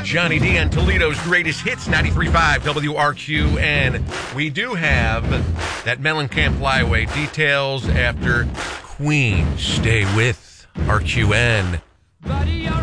Johnny D on Toledo's Greatest Hits, 93.5 WRQN. We do have that Mellencamp Flyway. Details after Queen. Stay with RQN.